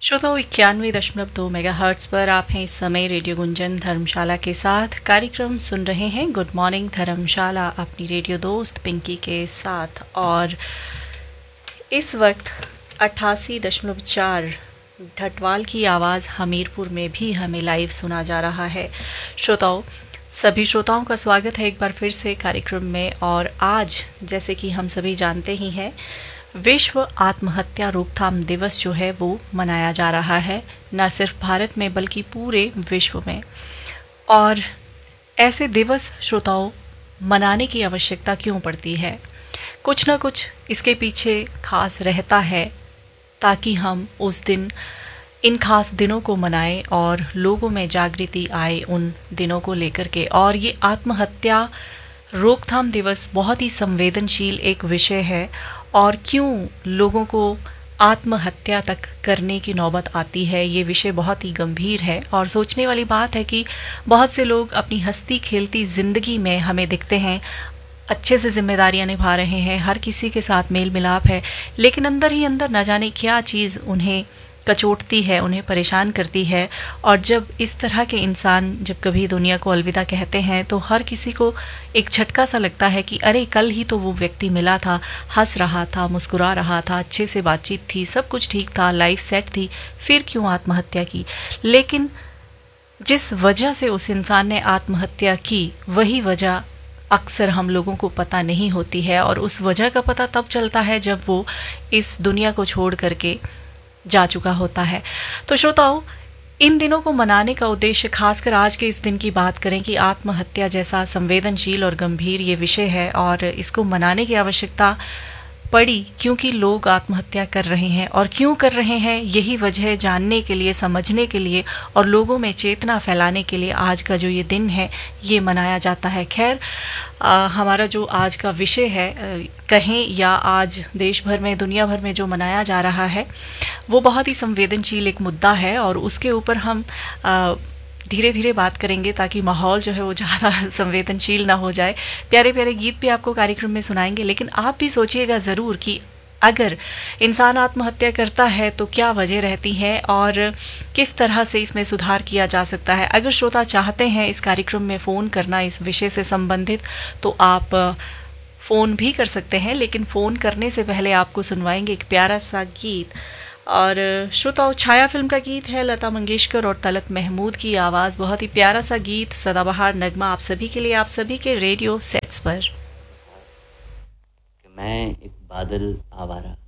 श्रोताओं 91.2 मेगाहर्ट्ज़ पर आप हैं इस समय रेडियो गुंजन धर्मशाला के साथ कार्यक्रम सुन रहे हैं गुड मॉर्निंग धर्मशाला अपनी रेडियो दोस्त पिंकी के साथ। और इस वक्त 88.4 ढटवाल की आवाज़ हमीरपुर में भी हमें लाइव सुना जा रहा है। श्रोताओं सभी श्रोताओं का स्वागत है एक बार फिर से कार्यक्रम में। और आज जैसे कि हम सभी जानते ही हैं विश्व आत्महत्या रोकथाम दिवस जो है वो मनाया जा रहा है, न सिर्फ भारत में बल्कि पूरे विश्व में। और ऐसे दिवस श्रोताओं मनाने की आवश्यकता क्यों पड़ती है? कुछ न कुछ इसके पीछे खास रहता है ताकि हम उस दिन इन खास दिनों को मनाएं और लोगों में जागृति आए उन दिनों को लेकर के। और ये आत्महत्या रोकथाम दिवस बहुत ही संवेदनशील एक विषय है। और क्यों लोगों को आत्महत्या तक करने की नौबत आती है, ये विषय बहुत ही गंभीर है। और सोचने वाली बात है कि बहुत से लोग अपनी हंसती खेलती ज़िंदगी में हमें दिखते हैं, अच्छे से जिम्मेदारियां निभा रहे हैं, हर किसी के साथ मेल मिलाप है, लेकिन अंदर ही अंदर न जाने क्या चीज़ उन्हें कचोटती है, उन्हें परेशान करती है। और जब इस तरह के इंसान जब कभी दुनिया को अलविदा कहते हैं तो हर किसी को एक झटका सा लगता है कि अरे कल ही तो वो व्यक्ति मिला था, हंस रहा था, मुस्कुरा रहा था, अच्छे से बातचीत थी, सब कुछ ठीक था, लाइफ सेट थी, फिर क्यों आत्महत्या की? लेकिन जिस वजह से उस इंसान ने आत्महत्या की वही वजह अक्सर हम लोगों को पता नहीं होती है। और उस वजह का पता तब चलता है जब वो इस दुनिया को छोड़ करके जा चुका होता है। तो श्रोताओं इन दिनों को मनाने का उद्देश्य खासकर आज के इस दिन की बात करें कि आत्महत्या जैसा संवेदनशील और गंभीर ये विषय है और इसको मनाने की आवश्यकता पड़ी क्योंकि लोग आत्महत्या कर रहे हैं। और क्यों कर रहे हैं यही वजह जानने के लिए, समझने के लिए और लोगों में चेतना फैलाने के लिए आज का जो ये दिन है ये मनाया जाता है। खैर हमारा जो आज का विषय है कहें या आज देश भर में दुनिया भर में जो मनाया जा रहा है वो बहुत ही संवेदनशील एक मुद्दा है और उसके ऊपर हम धीरे धीरे बात करेंगे ताकि माहौल जो है वो ज़्यादा संवेदनशील ना हो जाए। प्यारे प्यारे गीत भी आपको कार्यक्रम में सुनाएंगे, लेकिन आप भी सोचिएगा ज़रूर कि अगर इंसान आत्महत्या करता है तो क्या वजह रहती है और किस तरह से इसमें सुधार किया जा सकता है। अगर श्रोता चाहते हैं इस कार्यक्रम में फ़ोन करना इस विषय से संबंधित तो आप फ़ोन भी कर सकते हैं, लेकिन फ़ोन करने से पहले आपको सुनवाएंगे एक प्यारा सा गीत। और श्रोताओं छाया फिल्म का गीत है, लता मंगेशकर और तलत महमूद की आवाज़, बहुत ही प्यारा सा गीत सदाबहार नगमा आप सभी के लिए, आप सभी के रेडियो सेट्स पर। मैं एक बादल आवारा।